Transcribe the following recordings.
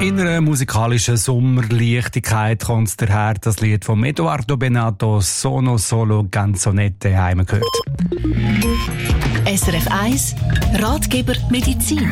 In einer musikalischen Sommerleichtigkeit kommt daher das Lied von Edoardo Bennato «Sono solo canzonette» heimgehört. SRF 1 Ratgeber Medizin.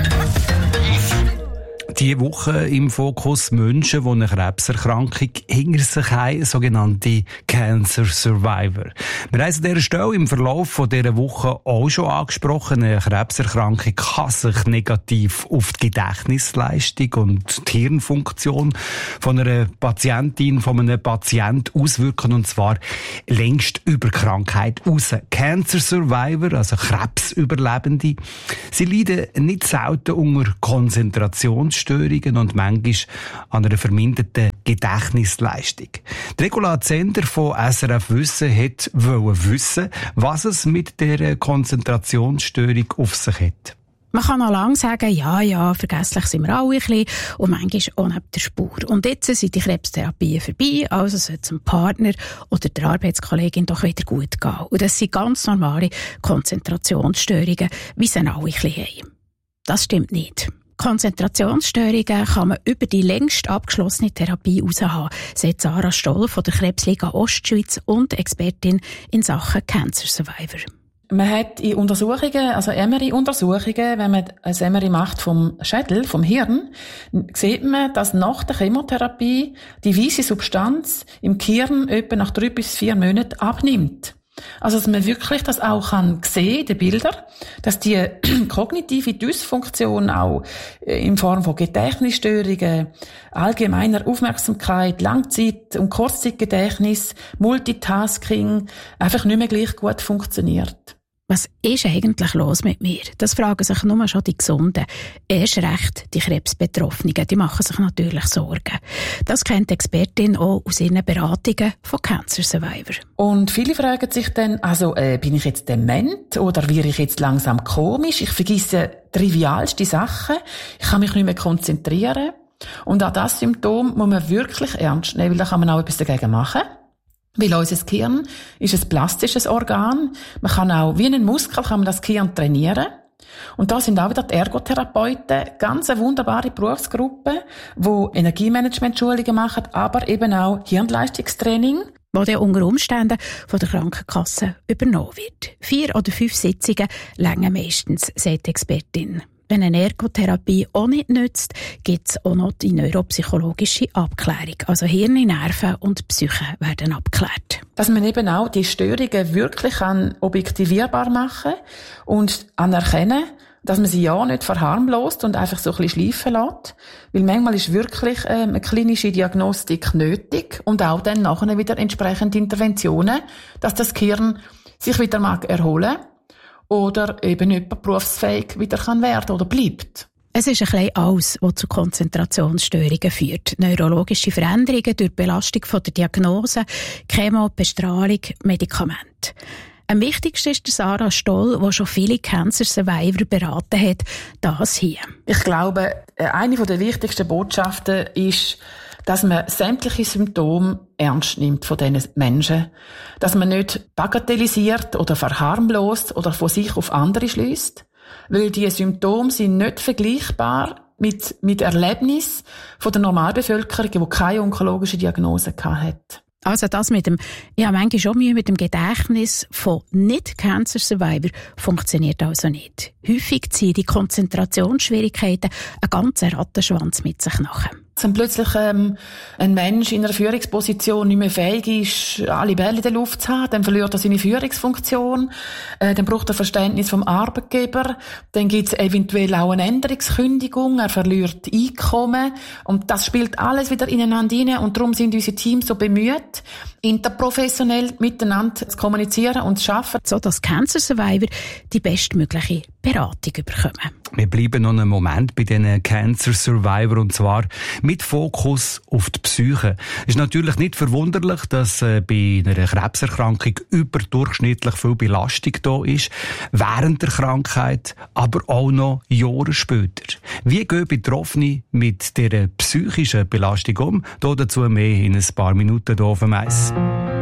Diese Woche im Fokus Menschen, die eine Krebserkrankung hinter sich haben, sogenannte Cancer Survivor. Wir haben an dieser Stelle im Verlauf dieser Woche auch schon angesprochen, eine Krebserkrankung kann sich negativ auf die Gedächtnisleistung und die Hirnfunktion von einer Patientin, von einem Patienten auswirken, und zwar längst über die Krankheit raus. Cancer Survivor, also Krebsüberlebende, sie leiden nicht selten unter Konzentrationsstörungen und manchmal an einer verminderten Gedächtnisleistung. Die Regula Zender von SRF Wissen wollte wissen, was es mit dieser Konzentrationsstörung auf sich hat. Man kann noch lange sagen, ja, vergesslich sind wir alle ein bisschen und manchmal auch neben der Spur. Und jetzt sind die Krebstherapien vorbei, also sollte es dem Partner oder der Arbeitskollegin doch wieder gut gehen. Und das sind ganz normale Konzentrationsstörungen, wie sie alle ein bisschen haben. Das stimmt nicht. Konzentrationsstörungen kann man über die längst abgeschlossene Therapie heraus haben, sagt Sarah Stoll von der Krebsliga Ostschweiz und Expertin in Sachen Cancer Survivor. Man hat in Untersuchungen, also MRI-Untersuchungen, wenn man ein MRI macht vom Schädel, vom Hirn, sieht man, dass nach der Chemotherapie die weiße Substanz im Gehirn etwa nach 3 bis 4 Monaten abnimmt. Also, dass man wirklich das auch kann sehen, die Bilder, dass die kognitive Dysfunktion auch in Form von Gedächtnisstörungen, allgemeiner Aufmerksamkeit, Langzeit- und Kurzzeitgedächtnis, Multitasking einfach nicht mehr gleich gut funktioniert. Was ist eigentlich los mit mir? Das fragen sich nur schon die Gesunden. Erst recht die Krebsbetroffenen, die machen sich natürlich Sorgen. Das kennt die Expertin auch aus ihren Beratungen von Cancer Survivor. Und viele fragen sich dann, bin ich jetzt dement oder werde ich jetzt langsam komisch? Ich vergesse trivialste Sachen, ich kann mich nicht mehr konzentrieren. Und auch das Symptom muss man wirklich ernst nehmen, weil da kann man auch etwas dagegen machen. Weil unser Gehirn ist ein plastisches Organ. Man kann auch, wie einen Muskel, kann man das Gehirn trainieren. Und da sind auch wieder die Ergotherapeuten, ganz eine wunderbare Berufsgruppe, die Energiemanagement-Schulungen machen, aber eben auch Hirnleistungstraining. Wo dann unter Umständen von der Krankenkasse übernommen wird. 4 oder 5 Sitzungen reichen meistens, sagt die Expertin. Wenn eine Ergotherapie auch nicht nützt, gibt es auch noch die neuropsychologische Abklärung. Also Hirn, Nerven und Psyche werden abgeklärt. Dass man eben auch die Störungen wirklich objektivierbar machen und anerkennen, dass man sie ja nicht verharmlost und einfach so ein bisschen schleifen lässt. Weil manchmal ist wirklich eine klinische Diagnostik nötig und auch dann nachher wieder entsprechende Interventionen, dass das Gehirn sich wieder erholen mag. Oder eben jemand berufsfähig wieder werden kann oder bleibt. Es ist ein bisschen alles, was zu Konzentrationsstörungen führt. Neurologische Veränderungen durch Belastung von der Diagnose, Chemo, Bestrahlung, Medikamente. Am wichtigsten ist der Sarah Stoll, die schon viele Cancer Survivor beraten hat, das hier. Ich glaube, eine der wichtigsten Botschaften ist, dass man sämtliche Symptome ernst nimmt von diesen Menschen. Dass man nicht bagatellisiert oder verharmlost oder von sich auf andere schließt. Weil die Symptome sind nicht vergleichbar mit Erlebnissen von der Normalbevölkerung, die keine onkologische Diagnose hatte. Also das ich habe manchmal schon Mühe mit dem Gedächtnis von Nicht-Cancer-Survivor funktioniert also nicht. Häufig ziehen die Konzentrationsschwierigkeiten einen ganzen Rattenschwanz mit sich nach. Wenn plötzlich ein Mensch in einer Führungsposition nicht mehr fähig ist, alle Bälle in der Luft zu haben, dann verliert er seine Führungsfunktion, dann braucht er Verständnis vom Arbeitgeber, dann gibt es eventuell auch eine Änderungskündigung, er verliert Einkommen und das spielt alles wieder ineinander hinein und darum sind unsere Teams so bemüht, interprofessionell miteinander zu kommunizieren und zu arbeiten. So dass Cancer Survivor die bestmögliche Beratung bekommen. Wir bleiben noch einen Moment bei diesen Cancer Survivor und zwar mit Fokus auf die Psyche. Es ist natürlich nicht verwunderlich, dass bei einer Krebserkrankung überdurchschnittlich viel Belastung da ist, während der Krankheit, aber auch noch Jahre später. Wie gehen Betroffene mit dieser psychischen Belastung um? Dazu mehr in ein paar Minuten hier auf dem Eis.